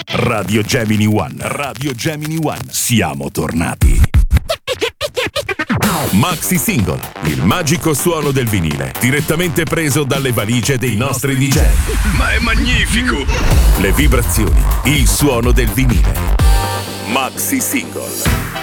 Radio Gemini One, Radio Gemini One, siamo tornati. Maxi Single, il magico suono del vinile, direttamente preso dalle valigie dei nostri DJ. Ma è magnifico! Le vibrazioni, il suono del vinile. Maxi Single.